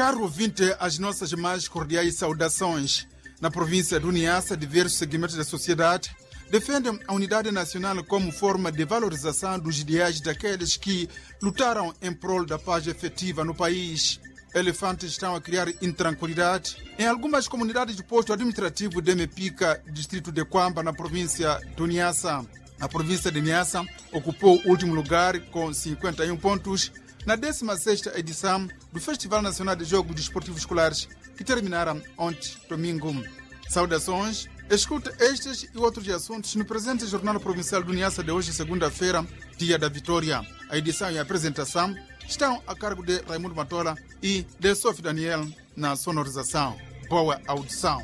Caro ouvinte, as nossas mais cordiais saudações. Na província do Niassa, diversos segmentos da sociedade defendem a unidade nacional como forma de valorização dos ideais daqueles que lutaram em prol da paz efetiva no país. Elefantes estão a criar intranquilidade em algumas comunidades do posto administrativo de Mepica, distrito de Quamba, na província do Niassa. A província de Niassa ocupou o último lugar com 51 pontos na 16ª edição do Festival Nacional de Jogos Desportivos Escolares, que terminaram ontem, domingo. Saudações, escuta estes e outros assuntos no presente Jornal Provincial do Niassa de hoje, segunda-feira, dia da vitória. A edição e a apresentação estão a cargo de Raimundo Matola e de Sofia Daniel na sonorização. Boa audição.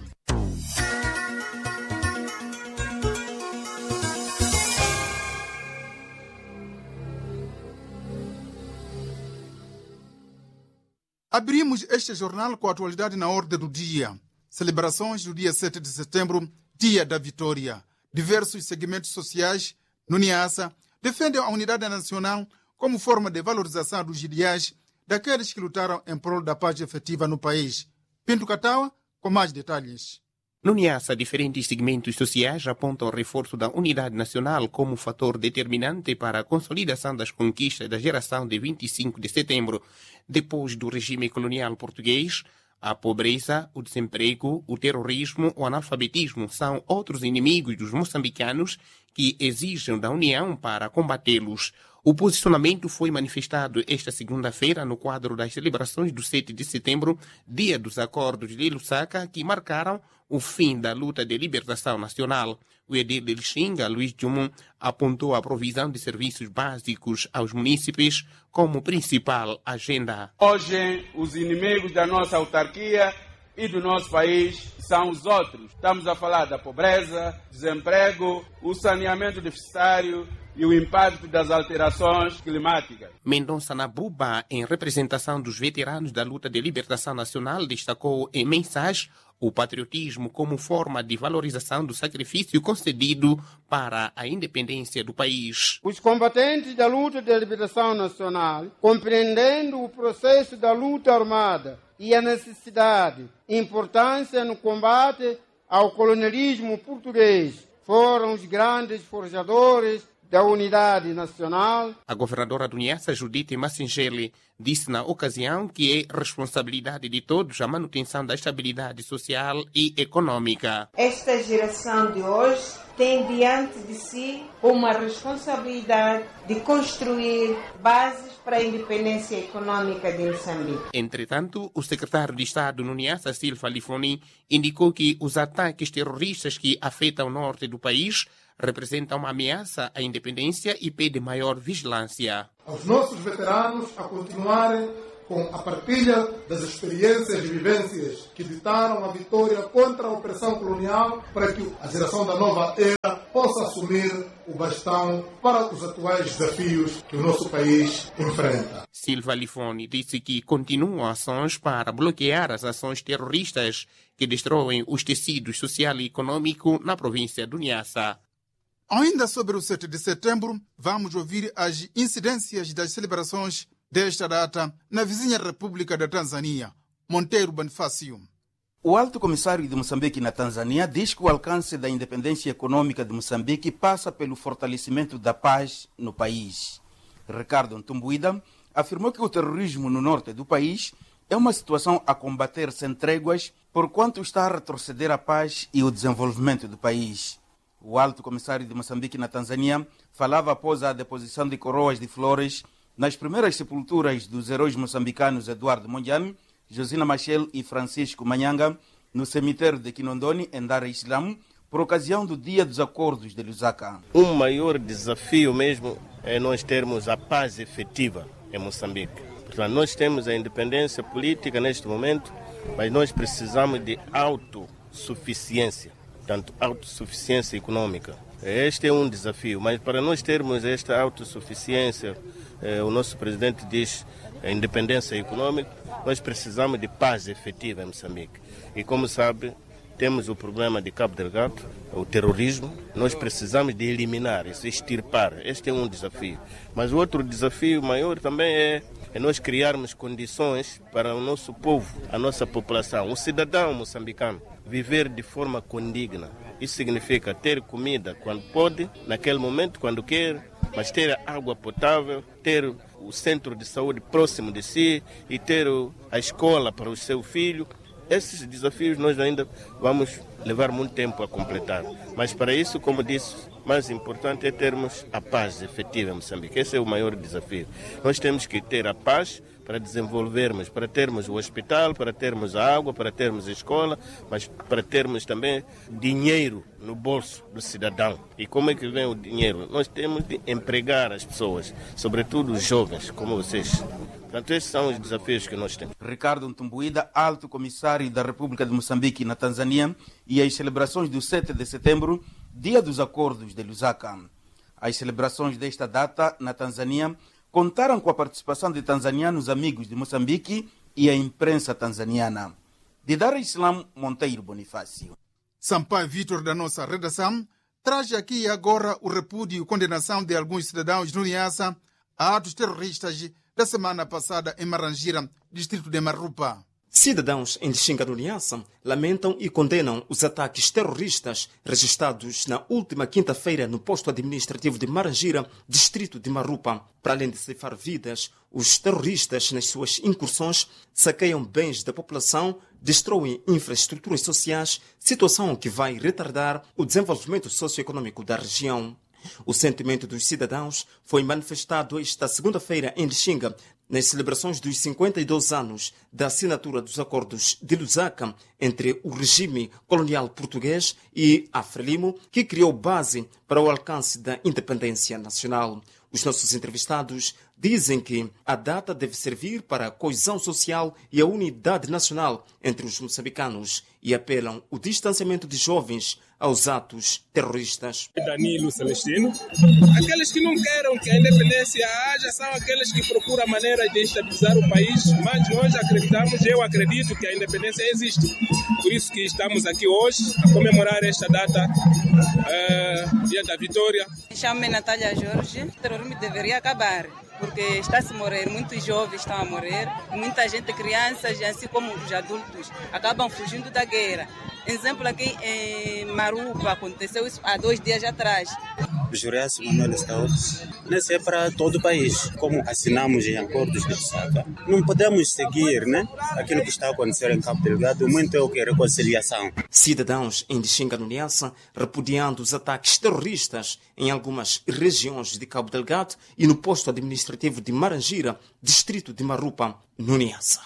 Abrimos este jornal com a atualidade na ordem do dia. Celebrações do dia 7 de setembro, dia da vitória. Diversos segmentos sociais no Niassa defendem a unidade nacional como forma de valorização dos ideais daqueles que lutaram em prol da paz efetiva no país. Pinto Catawa, com mais detalhes. No Niassa, diferentes segmentos sociais apontam o reforço da unidade nacional como fator determinante para a consolidação das conquistas da geração de 25 de setembro. Depois do regime colonial português, a pobreza, o desemprego, o terrorismo, o analfabetismo são outros inimigos dos moçambicanos que exigem da União para combatê-los. O posicionamento foi manifestado esta segunda-feira no quadro das celebrações do 7 de setembro, dia dos acordos de Lusaka, que marcaram o fim da luta de libertação nacional. O edil de Lixinga, Luís Jumum, apontou a provisão de serviços básicos aos munícipes como principal agenda. Hoje, os inimigos da nossa autarquia e do nosso país são os outros. Estamos a falar da pobreza, desemprego, o saneamento deficitário e o impacto das alterações climáticas. Mendonça Nabuba, em representação dos veteranos da luta de libertação nacional, destacou em mensagem o patriotismo como forma de valorização do sacrifício concedido para a independência do país. Os combatentes da luta de libertação nacional, compreendendo o processo da luta armada e a necessidade e importância no combate ao colonialismo português, foram os grandes forjadores da unidade nacional. A governadora do Niassa, Judite Massingeli, disse na ocasião que é responsabilidade de todos a manutenção da estabilidade social e econômica. Esta geração de hoje tem diante de si uma responsabilidade de construir bases para a independência econômica de Moçambique. Entretanto, o secretário de Estado no Niassa, Silva Lifoni, indicou que os ataques terroristas que afetam o norte do país representam uma ameaça à independência e pede maior vigilância. Aos nossos veteranos a continuarem com a partilha das experiências e vivências que ditaram a vitória contra a opressão colonial para que a geração da nova era possa assumir o bastão para os atuais desafios que o nosso país enfrenta. Silva Lifoni disse que continuam ações para bloquear as ações terroristas que destroem os tecidos social e econômico na província do Niassa. Ainda sobre o 7 de setembro, vamos ouvir as incidências das celebrações desta data na vizinha República da Tanzânia. Monteiro Bonifácio. O Alto Comissário de Moçambique na Tanzânia diz que o alcance da independência econômica de Moçambique passa pelo fortalecimento da paz no país. Ricardo Ntumbuida afirmou que o terrorismo no norte do país é uma situação a combater sem tréguas, porquanto está a retroceder a paz e o desenvolvimento do país. O Alto Comissário de Moçambique na Tanzânia falava após a deposição de coroas de flores nas primeiras sepulturas dos heróis moçambicanos Eduardo Mondlane, Josina Machel e Francisco Manyanga, no cemitério de Kinondoni, em Dar es Salaam, por ocasião do Dia dos Acordos de Lusaka. O maior desafio mesmo é nós termos a paz efetiva em Moçambique. Portanto, nós temos a independência política neste momento, mas nós precisamos de autossuficiência. Portanto, autossuficiência econômica. Este é um desafio, mas para nós termos esta autossuficiência, o nosso presidente diz a independência econômica, nós precisamos de paz efetiva em Moçambique. E como sabe, temos o problema de Cabo Delgado, o terrorismo, nós precisamos de eliminar isso, extirpar. Este é um desafio. Mas o outro desafio maior também é é nós criarmos condições para o nosso povo, a nossa população, o cidadão moçambicano, viver de forma condigna. Isso significa ter comida quando pode, naquele momento, quando quer, mas ter água potável, ter o centro de saúde próximo de si e ter a escola para o seu filho. Esses desafios nós ainda vamos levar muito tempo a completar. Mas para isso, como disse, o mais importante é termos a paz efetiva em Moçambique. Esse é o maior desafio. Nós temos que ter a paz para desenvolvermos, para termos o hospital, para termos a água, para termos a escola, mas para termos também dinheiro no bolso do cidadão. E como é que vem o dinheiro? Nós temos de empregar as pessoas, sobretudo os jovens, como vocês. Portanto, esses são os desafios que nós temos. Ricardo Ntumbuida, alto comissário da República de Moçambique na Tanzânia, e as celebrações do 7 de setembro, Dia dos Acordos de Lusaka. As celebrações desta data na Tanzânia contaram com a participação de tanzanianos amigos de Moçambique e a imprensa tanzaniana. De Dar Islam Monteiro Bonifácio. Sampaio Vitor, da nossa redação, traz aqui e agora o repúdio e condenação de alguns cidadãos no Niassa a atos terroristas da semana passada em Marangira, distrito de Marupa. Cidadãos em Lixinga do Niassa lamentam e condenam os ataques terroristas registrados na última quinta-feira no posto administrativo de Marangira, distrito de Marupa. Para além de ceifar vidas, os terroristas, nas suas incursões, saqueiam bens da população, destroem infraestruturas sociais, situação que vai retardar o desenvolvimento socioeconômico da região. O sentimento dos cidadãos foi manifestado esta segunda-feira em Lixinga, nas celebrações dos 52 anos da assinatura dos acordos de Lusaka entre o regime colonial português e a Frelimo, que criou base para o alcance da independência nacional. Os nossos entrevistados dizem que a data deve servir para a coesão social e a unidade nacional entre os moçambicanos e apelam o distanciamento de jovens aos atos terroristas. Danilo Celestino. Aqueles que não querem que a independência haja são aqueles que procuram a maneira de estabilizar o país, mas nós acreditamos, eu acredito que a independência existe. Por isso que estamos aqui hoje a comemorar esta data, Dia da Vitória. Chamo-me Natália Jorge. O terrorismo deveria acabar, porque está-se a morrer, muitos jovens estão a morrer, muita gente, crianças, assim como os adultos, acabam fugindo da guerra. Exemplo aqui em Marupa, aconteceu isso há 2 dias atrás. Jurácio Manuel Saúde. Nesse é para todo o país, como assinamos em acordos de Lusaka. Não podemos seguir, aquilo que está a acontecer em Cabo Delgado, muito é o que é reconciliação. Cidadãos em Lixinga do Niassa repudiando os ataques terroristas em algumas regiões de Cabo Delgado e no posto administrativo de Marangira, distrito de Marupa, no Niassa.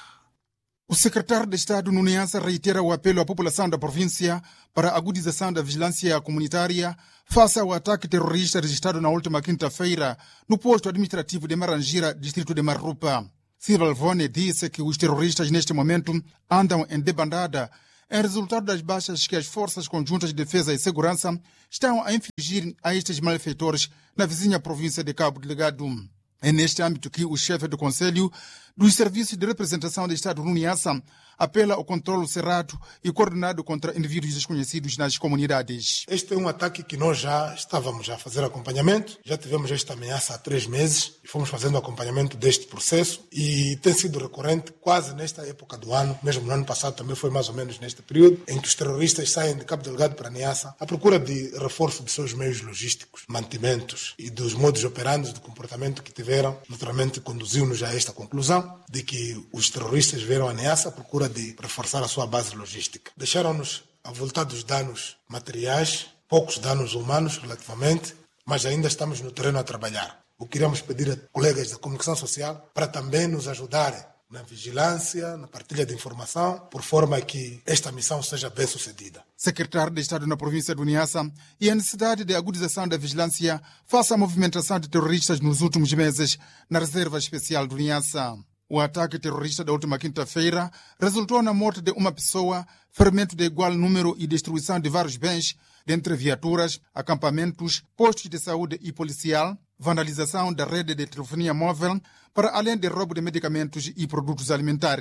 O secretário de Estado no Niassa reitera o apelo à população da província para a agudização da vigilância comunitária face ao ataque terrorista registrado na última quinta-feira no posto administrativo de Marangira, distrito de Marupa. Silva Alvone disse que os terroristas neste momento andam em debandada em resultado das baixas que as forças conjuntas de defesa e segurança estão a infligir a estes malfeitores na vizinha província de Cabo Delgado. É neste âmbito que o chefe do Conselho dos Serviços de Representação do Estado no Niassa apela ao controle cerrado e coordenado contra indivíduos desconhecidos nas comunidades. Este é um ataque que nós já estávamos a fazer acompanhamento, já tivemos esta ameaça há 3 meses e fomos fazendo acompanhamento deste processo e tem sido recorrente quase nesta época do ano, mesmo no ano passado também foi mais ou menos neste período, em que os terroristas saem de Cabo Delgado para Niassa à procura de reforço de seus meios logísticos, mantimentos e dos modos operantes de comportamento que tiveram, naturalmente conduziu-nos a esta conclusão de que os terroristas vieram a Niassa à procura de reforçar a sua base logística. Deixaram-nos avultados danos materiais, poucos danos humanos relativamente, mas ainda estamos no terreno a trabalhar. O que queremos pedir a colegas da comunicação social para também nos ajudarem na vigilância, na partilha de informação, por forma que esta missão seja bem sucedida. Secretário de Estado na província do Niassa e a necessidade de agudização da vigilância face à movimentação de terroristas nos últimos meses na Reserva Especial do Niassa. O ataque terrorista da última quinta-feira resultou na morte de uma pessoa, ferimento de igual número e destruição de vários bens, dentre viaturas, acampamentos, postos de saúde e policial, vandalização da rede de telefonia móvel, para além de roubo de medicamentos e produtos alimentares.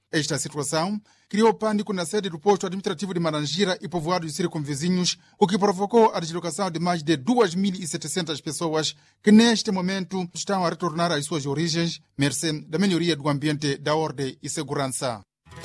Esta situação criou pânico na sede do posto administrativo de Marangira e povoados circunvizinhos, o que provocou a deslocação de mais de 2.700 pessoas que neste momento estão a retornar às suas origens, mercê da melhoria do ambiente, da ordem e segurança.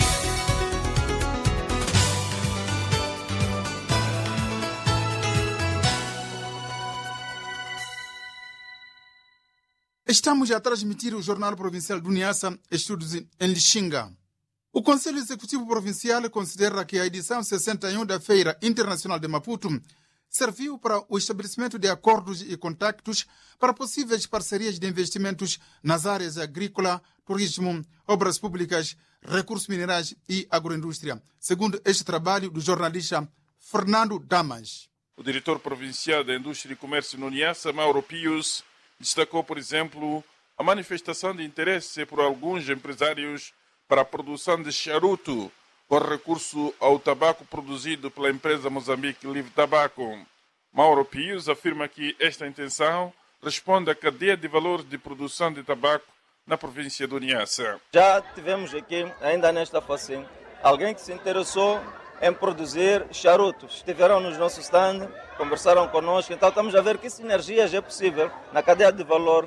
Estamos a transmitir o Jornal Provincial do Niassa, estudos em Lixinga. O Conselho Executivo Provincial considera que a edição 61 da Feira Internacional de Maputo serviu para o estabelecimento de acordos e contactos para possíveis parcerias de investimentos nas áreas agrícola, turismo, obras públicas, recursos minerais e agroindústria, segundo este trabalho do jornalista Fernando Damas. O diretor provincial da Indústria e Comércio no Niassa, Mauro Pius, destacou, por exemplo, a manifestação de interesse por alguns empresários para a produção de charuto com recurso ao tabaco produzido pela empresa Moçambique Livre Tabaco. Mauro Pius afirma que esta intenção responde à cadeia de valores de produção de tabaco na província do Niassa. Já tivemos aqui, ainda nesta fase, alguém que se interessou em produzir charutos. Estiveram nos nossos stand, conversaram conosco, então estamos a ver que sinergias é possível na cadeia de valor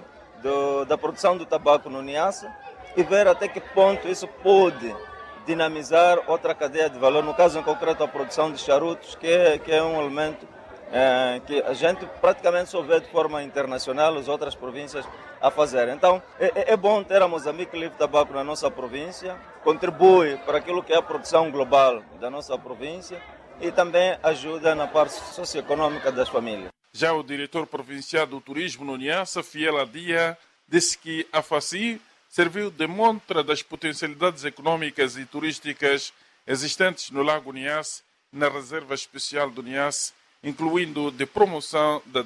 da produção do tabaco no Niassa e ver até que ponto isso pode dinamizar outra cadeia de valor, no caso em concreto a produção de charutos, que é um elemento que a gente praticamente só vê de forma internacional as outras províncias a fazer. Então é bom ter a Moçambique Livre Tabaco na nossa província, contribui para aquilo que é a produção global da nossa província e também ajuda na parte socioeconômica das famílias. Já o diretor provincial do turismo no Niassa, Fiel Adia, disse que a FACI serviu de montra das potencialidades econômicas e turísticas existentes no Lago Niassa e na Reserva Especial do Niassa, incluindo de promoção da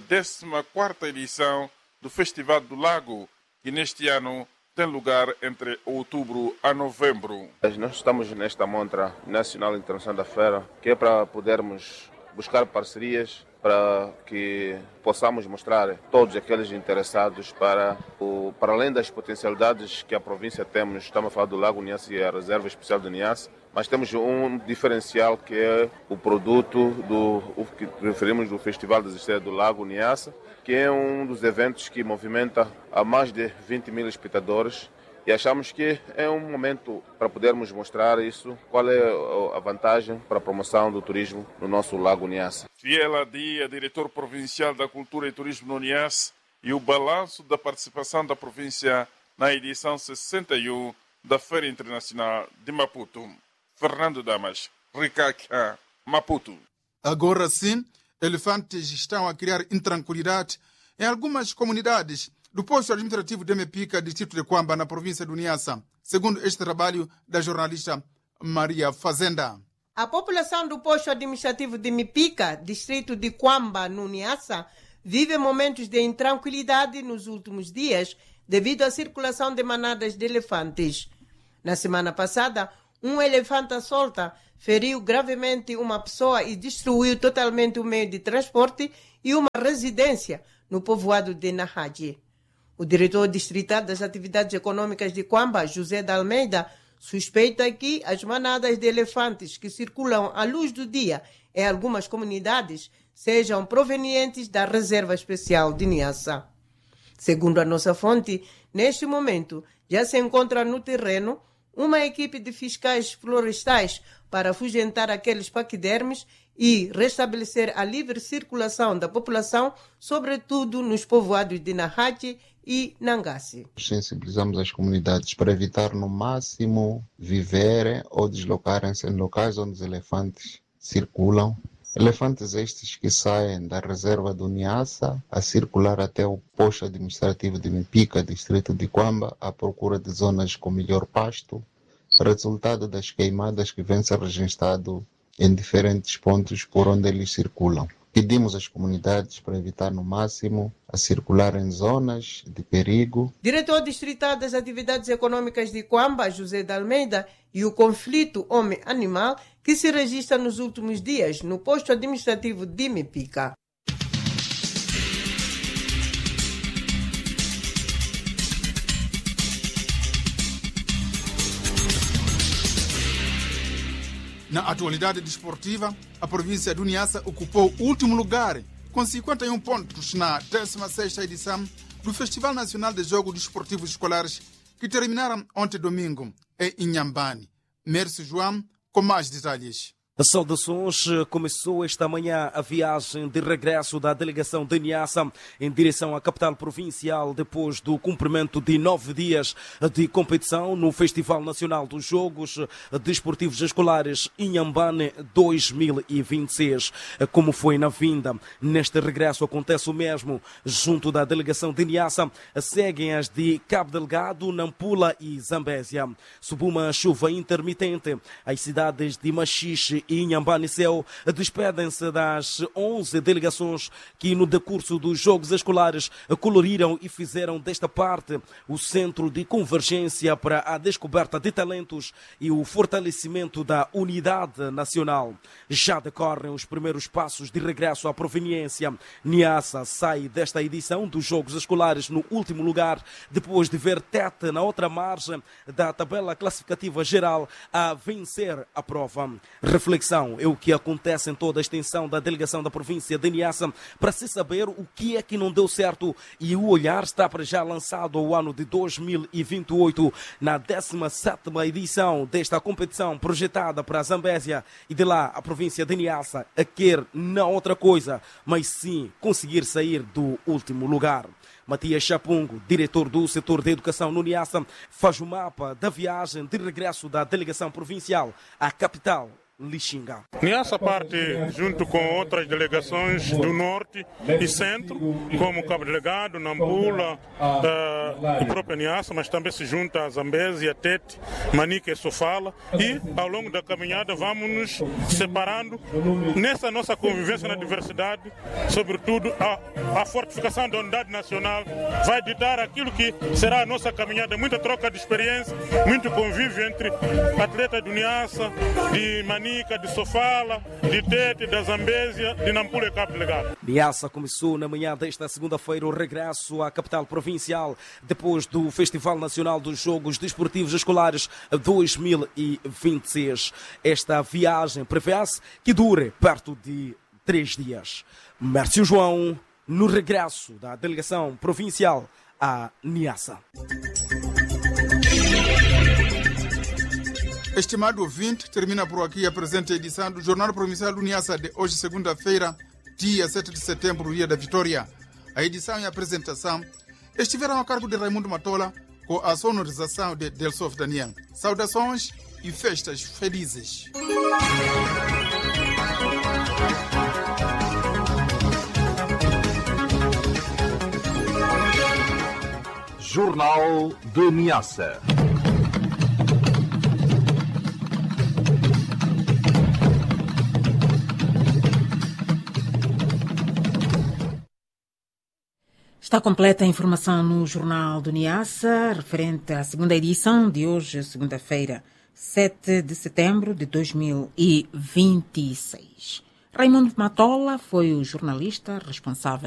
14ª edição do Festival do Lago, que neste ano tem lugar entre outubro a novembro. Nós estamos nesta montra nacional e internacional da feira, que é para podermos buscar parcerias para que possamos mostrar todos aqueles interessados para além das potencialidades que a província temos. Estamos a falar do Lago Niassa e a Reserva Especial do Niassa, mas temos um diferencial que é o produto o que referimos do Festival das Estrelas do Lago Niassa, que é um dos eventos que movimenta a mais de 20 mil espectadores. E achamos que é um momento para podermos mostrar isso, qual é a vantagem para a promoção do turismo no nosso Lago Niassa. Fiel Adia, diretor provincial da Cultura e Turismo no Niassa, e o balanço da participação da província na edição 61 da Feira Internacional de Maputo. Fernando Damas, Ricaca, Maputo. Agora sim, elefantes estão a criar intranquilidade em algumas comunidades do posto administrativo de Mepica, distrito de Quamba, na província do Niassa, segundo este trabalho da jornalista Maria Fazenda. A população do posto administrativo de Mepica, distrito de Quamba, no Niassa, vive momentos de intranquilidade nos últimos dias devido à circulação de manadas de elefantes. Na semana passada, um elefante solta feriu gravemente uma pessoa e destruiu totalmente o meio de transporte e uma residência no povoado de Nahaji. O diretor distrital das atividades econômicas de Quamba, José de Almeida, suspeita que as manadas de elefantes que circulam à luz do dia em algumas comunidades sejam provenientes da Reserva Especial de Niassa. Segundo a nossa fonte, neste momento já se encontra no terreno uma equipe de fiscais florestais para afugentar aqueles paquidermes e restabelecer a livre circulação da população, sobretudo nos povoados de Nahaji e Nangassi. Sensibilizamos as comunidades para evitar no máximo viverem ou deslocarem-se em locais onde os elefantes circulam. Elefantes estes que saem da reserva do Niassa a circular até o posto administrativo de Mepica, distrito de Quamba, à procura de zonas com melhor pasto, resultado das queimadas que vêm ser registrado em diferentes pontos por onde eles circulam. Pedimos às comunidades para evitar no máximo a circular em zonas de perigo. Diretor distrital das atividades econômicas de Quamba, José de Almeida, e o conflito homem-animal que se registra nos últimos dias no posto administrativo de Mepica. Na atualidade desportiva, a província do Niassa ocupou o último lugar, com 51 pontos na 16ª edição do Festival Nacional de Jogos Desportivos Escolares, que terminaram ontem domingo em Inhambane. Mércio João, com mais detalhes. Saudações. Começou esta manhã a viagem de regresso da delegação de Niassa em direção à capital provincial depois do cumprimento de 9 dias de competição no Festival Nacional dos Jogos Desportivos Escolares Inhambane 2026. Como foi na vinda, neste regresso acontece o mesmo junto da delegação de Niassa. Seguem as de Cabo Delgado, Nampula e Zambésia. Sob uma chuva intermitente, as cidades de Machixe e Inhambane Céu despedem-se das 11 delegações que no decurso dos Jogos Escolares coloriram e fizeram desta parte o centro de convergência para a descoberta de talentos e o fortalecimento da unidade nacional. Já decorrem os primeiros passos de regresso à proveniência. Niassa sai desta edição dos Jogos Escolares no último lugar, depois de ver Tete na outra margem da tabela classificativa geral a vencer a prova. Reflexão é o que acontece em toda a extensão da delegação da província de Niassa para se saber o que é que não deu certo, e o olhar está para já lançado ao ano de 2028 na 17ª edição desta competição projetada para a Zambésia, e de lá a província de Niassa a quer não outra coisa, mas sim conseguir sair do último lugar. Matias Chapungo, diretor do setor de educação no Niassa, faz o mapa da viagem de regresso da delegação provincial à capital Lixinga. Niassa parte junto com outras delegações do norte e centro, como Cabo Delgado, Nampula, o próprio Niassa, mas também se junta a Zambésia, Tete, Manica e Sofala, e ao longo da caminhada vamos nos separando nessa nossa convivência na diversidade, sobretudo a fortificação da unidade nacional vai ditar aquilo que será a nossa caminhada, muita troca de experiência, muito convívio entre atletas do Niassa, de Manica, de Sofala, de Tete, da Zambésia, de Nampula e Cabo Delgado. Niassa começou na manhã desta segunda-feira o regresso à capital provincial depois do Festival Nacional dos Jogos Desportivos Escolares 2026. Esta viagem prevê-se que dure perto de 3 dias. Mércio João, no regresso da delegação provincial a Niassa. Estimado ouvinte, termina por aqui a presente edição do Jornal Provincial do Niassa de hoje, segunda-feira, dia 7 de setembro, dia da Vitória. A edição e a apresentação estiveram a cargo de Raimundo Matola, com a sonorização de Delsof Daniel. Saudações e festas felizes. Jornal de Niassa. Está completa a informação no Jornal do Niassa, referente à segunda edição de hoje, segunda-feira, 7 de setembro de 2026. Raimundo Matola foi o jornalista responsável